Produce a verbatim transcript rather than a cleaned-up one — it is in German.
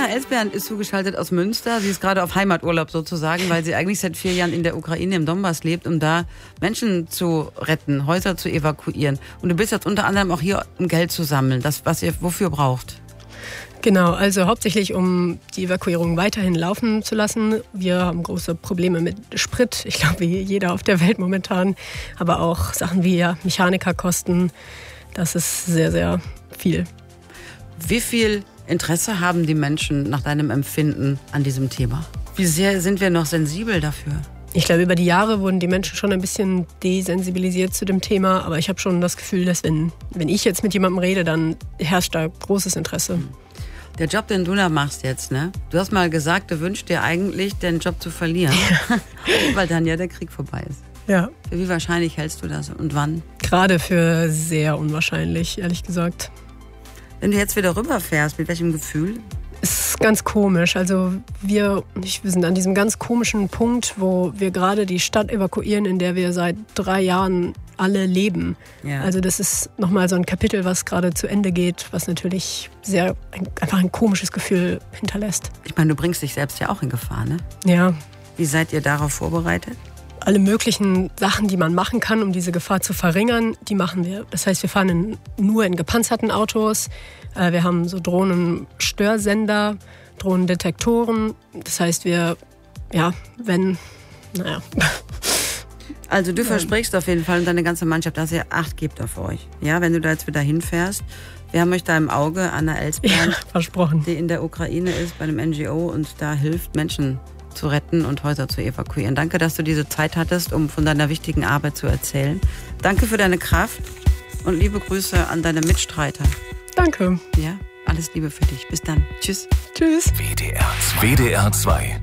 Anna Elsbern ist zugeschaltet aus Münster. Sie ist gerade auf Heimaturlaub sozusagen, weil sie eigentlich seit vier Jahren in der Ukraine im Donbass lebt, um da Menschen zu retten, Häuser zu evakuieren. Und du bist jetzt unter anderem auch hier, um Geld zu sammeln, das, was ihr wofür braucht. Genau, also hauptsächlich, um die Evakuierung weiterhin laufen zu lassen. Wir haben große Probleme mit Sprit, ich glaube wie jeder auf der Welt momentan, aber auch Sachen wie ja, Mechanikerkosten, das ist sehr, sehr viel. Wie viel Interesse haben die Menschen nach deinem Empfinden an diesem Thema? Wie sehr sind wir noch sensibel dafür? Ich glaube, über die Jahre wurden die Menschen schon ein bisschen desensibilisiert zu dem Thema. Aber ich habe schon das Gefühl, dass wenn, wenn ich jetzt mit jemandem rede, dann herrscht da großes Interesse. Der Job, den du da machst jetzt, ne? Du hast mal gesagt, du wünschst dir eigentlich, den Job zu verlieren. Ja. Weil dann ja der Krieg vorbei ist. Ja. Für wie wahrscheinlich hältst du das und wann? Gerade für sehr unwahrscheinlich, ehrlich gesagt. Wenn du jetzt wieder rüberfährst, mit welchem Gefühl? Es ist ganz komisch. Also wir, wir sind an diesem ganz komischen Punkt, wo wir gerade die Stadt evakuieren, in der wir seit drei Jahren alle leben. Ja. Also das ist nochmal so ein Kapitel, was gerade zu Ende geht, was natürlich sehr ein, einfach ein komisches Gefühl hinterlässt. Ich meine, du bringst dich selbst ja auch in Gefahr, ne? Ja. Wie seid ihr darauf vorbereitet? Alle möglichen Sachen, die man machen kann, um diese Gefahr zu verringern, die machen wir. Das heißt, wir fahren in, nur in gepanzerten Autos. Wir haben so Drohnenstörsender, Drohnendetektoren. Das heißt, wir, ja, wenn, naja. Also du versprichst auf jeden Fall und deine ganze Mannschaft, dass ihr Acht gebt auf euch. Ja, wenn du da jetzt wieder hinfährst. Wir haben euch da im Auge, Anna Elsbern, ja, versprochen, die in der Ukraine ist, bei einem N G O und da hilft, Menschen zu retten und Häuser zu evakuieren. Danke, dass du diese Zeit hattest, um von deiner wichtigen Arbeit zu erzählen. Danke für deine Kraft und liebe Grüße an deine Mitstreiter. Danke. Ja, alles Liebe für dich. Bis dann. Tschüss. Tschüss. W D R zwei. W D R zwei.